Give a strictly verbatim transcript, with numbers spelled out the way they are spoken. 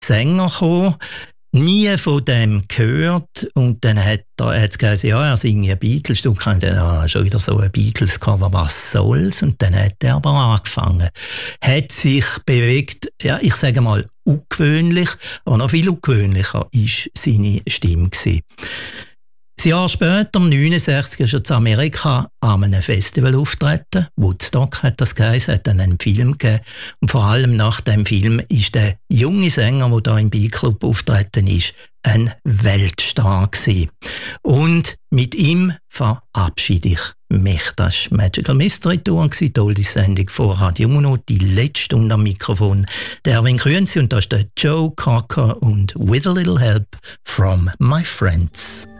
Sänger gekommen, nie von dem gehört und dann hat er hat's gesagt, ja, er singt ein Beatles-Stück und dann ah, schon wieder so ein Beatles-Cover, was soll's? Und dann hat er aber angefangen. Hat sich bewegt, ja, ich sage mal, ungewöhnlich, aber noch viel ungewöhnlicher ist seine Stimme gewesen. Ein Jahr später, neunundsechzig, ist er zu Amerika an einem Festival auftreten. Woodstock hat das geheißen, hat dann einen Film gegeben. Und vor allem nach dem Film ist der junge Sänger, der da im B-Club auftreten ist, ein Weltstar gewesen. Und mit ihm verabschiede ich mich. Das war Magical Mystery Tour, die tolle Sendung von Radio Uno, die letzte Stunde am Mikrofon. Der Erwin Künzi und da ist der Joe Cocker und With a Little Help from My Friends.